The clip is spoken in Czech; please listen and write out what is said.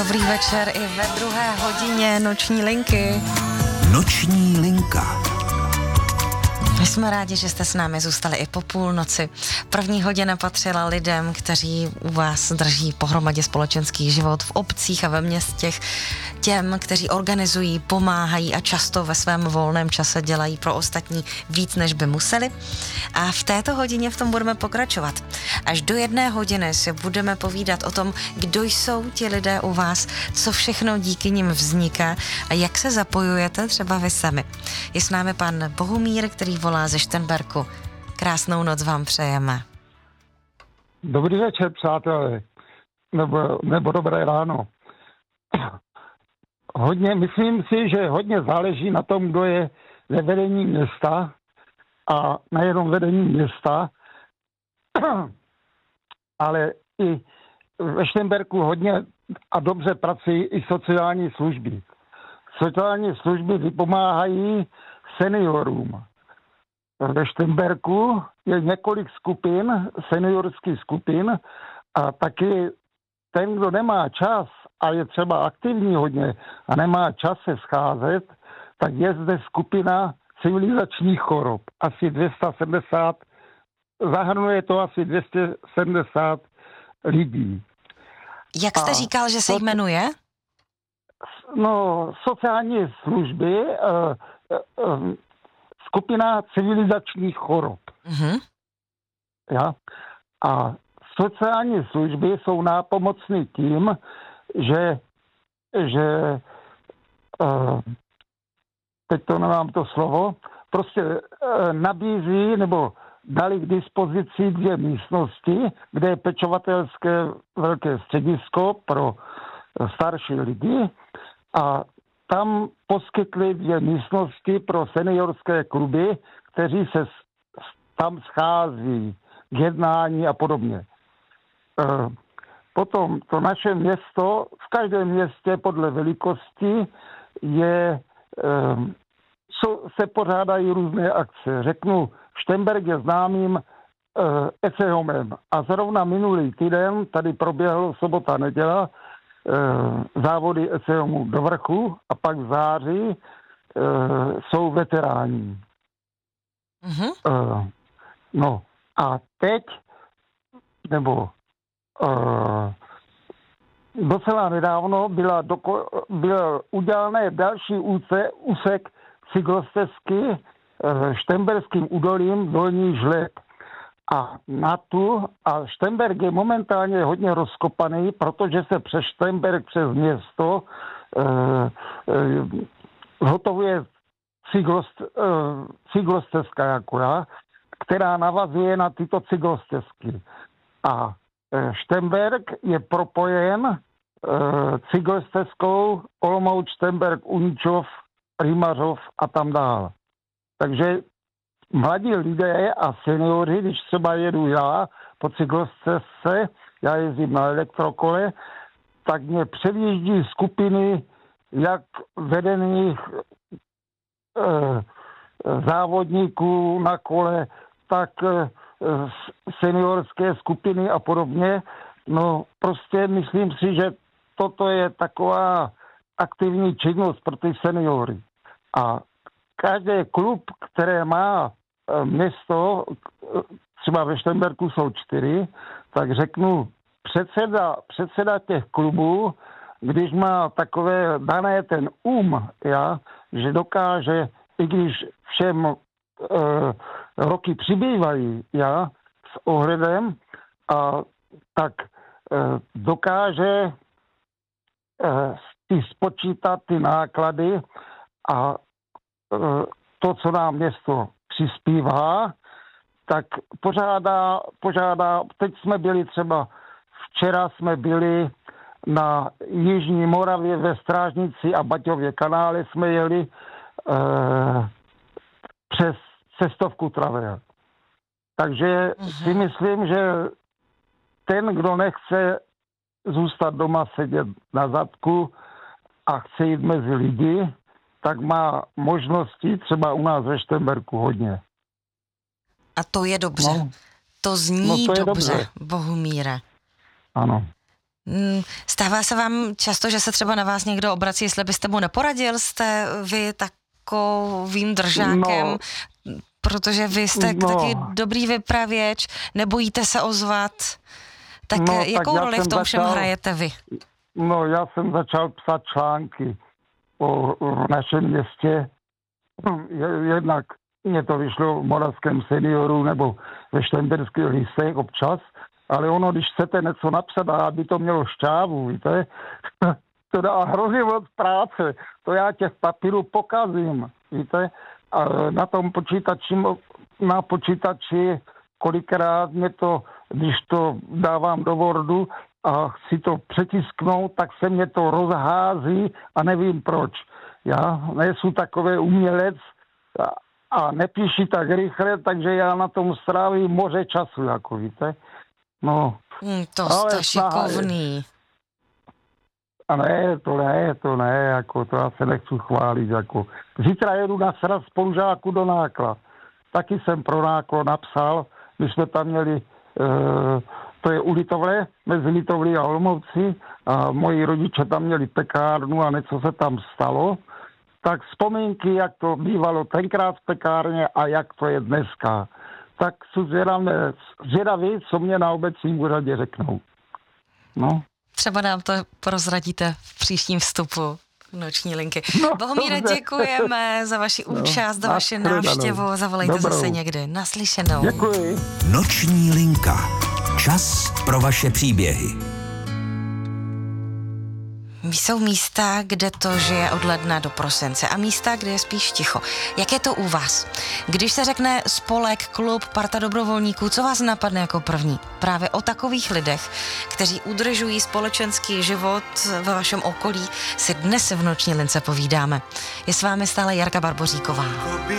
Dobrý večer i ve druhé hodině Noční linky. Noční linka. My jsme rádi, že jste s námi zůstali i po půlnoci. První hodina patřila lidem, kteří u vás drží pohromadě společenský život v obcích a ve městech, těm, kteří organizují, pomáhají a často ve svém volném čase dělají pro ostatní víc, než by museli. A v této hodině v tom budeme pokračovat. Až do 1 hodiny si budeme povídat o tom, kdo jsou ti lidé u vás, co všechno díky nim vzniká a jak se zapojujete třeba vy sami. Je s námi pan Bohumír, který volá ze Šternberku. Krásnou noc vám přejeme. Dobrý večer, přátelé. Nebo dobré ráno. Myslím si, že hodně záleží na tom, kdo je ve vedení města a nejenom vedení města, ale i ve Šternberku hodně a dobře pracují i sociální služby. Sociální služby vypomáhají seniorům. Ve Šternberku je několik skupin, seniorských skupin a taky ten, kdo nemá čas a je třeba aktivní hodně a nemá čas se scházet, tak je zde skupina civilizačních chorob. Asi 270, zahrnuje to asi 270 lidí. Jak jste říkal, že se jmenuje? No, sociální služby, skupina civilizačních chorob. Mhm. Ja? A sociální služby jsou nápomocny tím, že teď to nemám to slovo, prostě nabízí nebo dali k dispozici 2 místnosti, kde je pečovatelské velké středisko pro starší lidi a tam poskytli 2 místnosti pro seniorské kluby, kteří se tam schází k jednání a podobně. Potom to naše město, v každém městě podle velikosti se pořádají různé akce. Řeknu, Šternberk je známým Ecehomem a zrovna minulý týden tady proběhlo sobota neděla závody Ecehomu do vrchu a pak v září jsou veteráni. Mhm. No a teď nebo docela nedávno byl udělaný další úsek cyklostezky Šternberským údolím Dolní Žleb. A Šternberk je momentálně hodně rozkopaný, protože se přes Šternberk, přes město hotovuje cyklostezka, která navazuje na tyto cyklostezky. A Šternberk je propojen cyklostezkou Olomouc, Šternberk, Uničov, Rymařov a tam dál. Takže mladí lidé a seniori, když třeba jedu já po cyklostezce, já jezdím na elektrokole, tak mě předjíždí skupiny jak vedených závodníků na kole, tak seniorské skupiny a podobně. No prostě myslím si, že toto je taková aktivní činnost pro ty seniory. A každý klub, které má město, třeba ve Šternberku jsou 4, tak řeknu, předseda těch klubů, když má takové dané ten že dokáže, i když všem roky přibývají, s ohledem, tak dokáže spočítat ty náklady a to, co nám město přispívá, tak požádá, teď jsme byli včera jsme byli na Jižní Moravě ve Strážnici a Baťově kanále jsme jeli přes cestovku Travel. Takže si myslím, že ten, kdo nechce zůstat doma sedět na zadku a chce jít mezi lidi, tak má možnosti třeba u nás ve Šternberku hodně. A to je dobře. No, to zní to je dobře, dobře. Bohumíre. Ano. Stává se vám často, že se třeba na vás někdo obrací, jestli byste mu neporadil, jste vy takovým držákem, protože vy jste taky dobrý vypravěč, nebojíte se ozvat, tak jakou roli v tom všem hrajete vy? No, já jsem začal psat články o našem městě, jednak mě to vyšlo v Moravském senioru nebo ve Štemberských listech občas, ale ono, když chcete něco napsat a aby to mělo šťávu, víte, to dá hrozně moc práce, to já těch papírů pokazím, víte, a na počítači kolikrát mě to, když to dávám do Wordu a chci to přetisknout, tak se mě to rozhází a nevím proč. Já nejsem takový umělec a nepíši tak rychle, takže já na tom strávím moře času, jako víte. No. To jste šikovný. A to ne, jako to já se nechci chválit, jako. Zítra jedu na sraz spolužáku do Nákla. Taky jsem pro Náklo napsal, my jsme tam měli, to je u Litovle, mezi Litovlí a Olomouci, a moji rodiče tam měli pekárnu a něco se tam stalo, tak vzpomínky, jak to bývalo tenkrát v pekárně a jak to je dneska. Tak jsou zvědaví, co mě na obecním úřadě řeknou. No. Třeba nám to prozradíte v příštím vstupu Noční linky. Bohumíre, děkujeme za vaši účast, za vaši návštěvu. Zavolejte zase někdy. Naslyšenou. Děkuji. Noční linka. Čas pro vaše příběhy. Jsou místa, kde to žije od ledna do prosince a místa, kde je spíš ticho. Jak je to u vás? Když se řekne spolek, klub, parta dobrovolníků, co vás napadne jako první? Právě o takových lidech, kteří udržují společenský život ve vašem okolí, si dnes v Noční lince povídáme. Je s vámi stále Jarka Barboříková.